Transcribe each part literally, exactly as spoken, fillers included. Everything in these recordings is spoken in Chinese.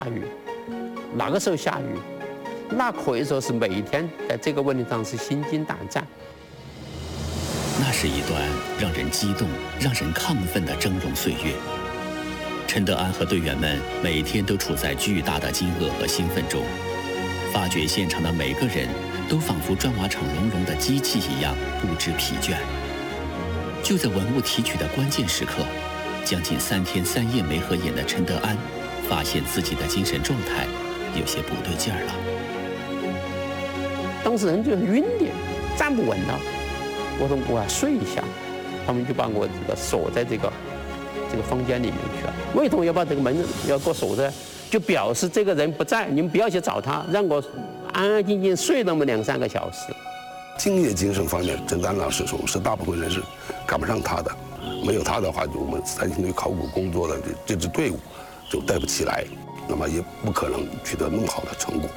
雨，哪个时候下雨？那可以说是每一天在这个问题上是心惊胆战。 那是一段让人激动、让人亢奋的峥嵘岁月。陈德安和队员们每天都处在巨大的惊愕和兴奋中，发掘现场的每个人都仿佛砖瓦厂隆隆的机器一样不知疲倦。就在文物提取的关键时刻，将近三天三夜没合眼的陈德安发现自己的精神状态有些不对劲儿了。 当时人就晕的，站不稳了。我说我要睡一下，他们就把我这个锁在这个这个房间里面去了。为什么要把这个门要给我锁着？就表示这个人不在，你们不要去找他，让我安安静静睡那么两三个小时。 敬业精神方面，陈德安老师说是大部分人是赶不上他的，没有他的话，就我们三星堆考古工作的这这支队伍就带不起来，那么也不可能取得那么好的成果。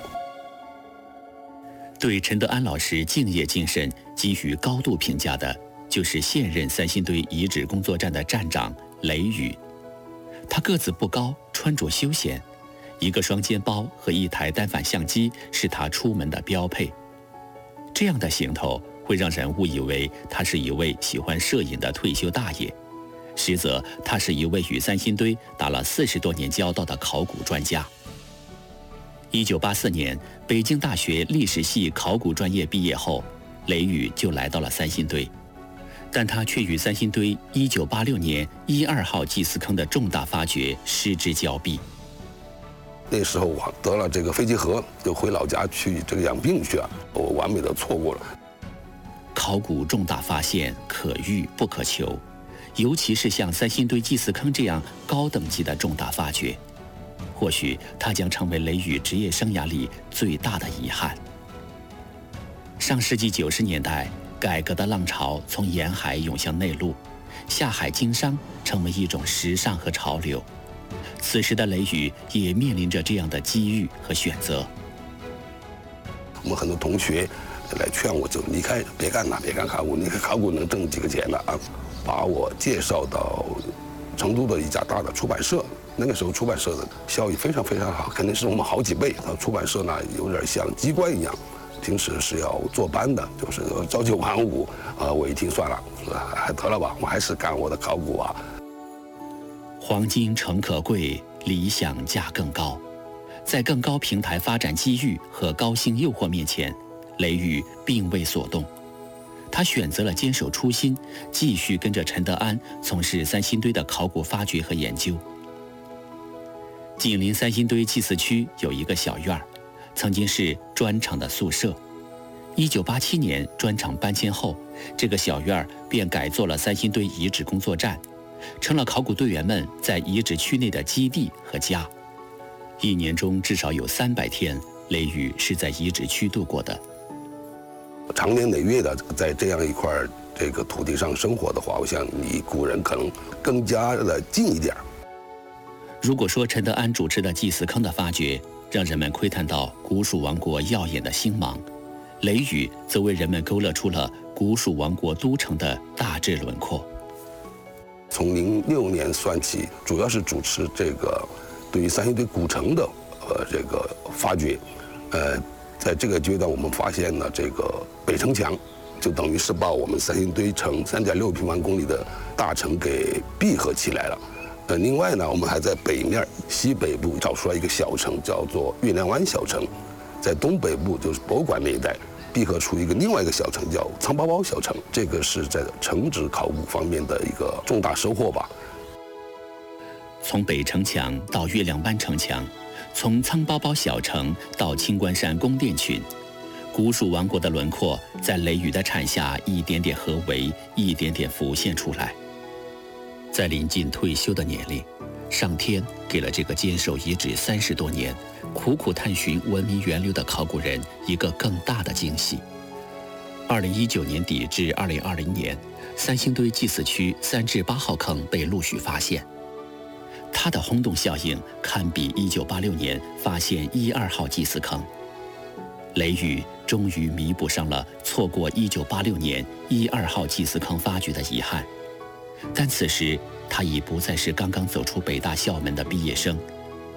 对陈德安老师敬业精神给予高度评价的，就是现任三星堆遗址工作站的站长雷宇。他个子不高，穿着休闲，一个双肩包和一台单反相机是他出门的标配。这样的行头会让人误以为他是一位喜欢摄影的退休大爷，实则他是一位与三星堆打了四十多年交道的考古专家。一九八四年，北京大学历史系考古专业毕业后，雷宇就来到了三星堆，但他却与三星堆一九八六年一二号祭祀坑的重大发掘失之交臂。 那时候我得了这个肺结核，就回老家去这个养病去了，我完美的错过了。 考古重大发现可遇不可求，尤其是像三星堆祭祀坑这样高等级的重大发掘，或许它将成为雷宇职业生涯里最大的遗憾。上世纪九十年代，改革的浪潮从沿海涌向内陆，下海经商成为一种时尚和潮流。此时的雷宇也面临着这样的机遇和选择。 我们很多同学来劝我，就离开，别干了，别干考古，你看考古能挣几个钱了啊！把我介绍到成都的一家大的出版社。那个时候出版社的效益非常非常好，肯定是我们好几倍。他出版社呢有点像机关一样，平时是要坐班的，就是朝九晚五。啊，我一听算了，还得了吧，我还是干我的考古啊。 黄金诚可贵，理想价更高。在更高平台发展机遇和高薪诱惑面前，雷宇并未所动。他选择了坚守初心，继续跟着陈德安从事三星堆的考古发掘和研究。紧邻三星堆祭祀区有一个小院儿，曾经是砖厂的宿舍。一九八七年砖厂搬迁后，这个小院儿便改做了三星堆遗址工作站，成了考古队员们在遗址区内的基地和家。一年中至少有三百天，雷宇是在遗址区度过的。 长年累月的在这样一块这个土地上生活的话，我想离古人可能更加的近一点。 如果说陈德安主持的祭祀坑的发掘让人们窥探到古蜀王国耀眼的星芒，雷宇则为人们勾勒出了古蜀王国都城的大致轮廓。 从零六年算起，主要是主持这个对于三星堆古城的呃这个发掘，呃，在这个阶段我们发现了这个北城墙，就等于是把我们三星堆城三点六平方公里的大城给闭合起来了。呃，另外呢，我们还在北面西北部找出来一个小城，叫做月亮湾小城，在东北部就是博物馆那一带闭合出一个另外一个小城，叫仓包包小城。这个是在城址考古方面的一个重大收获吧。 从北城墙到月亮湾城墙，从仓包包小城到青关山宫殿群，古蜀王国的轮廓在雷宇的铲下一点点合围，一点点浮现出来。在临近退休的年龄，上天给了这个坚守遗址三十多年、苦苦探寻文明源流的考古人一个更大的惊喜。二零一九年底至二零二零年，三星堆祭祀区三至八号坑被陆续发现，它的轰动效应堪比一九八六年发现一二号祭祀坑。雷宇终于弥补上了错过一九八六年一二号祭祀坑发掘的遗憾。但此时他已不再是刚刚走出北大校门的毕业生，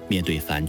面对反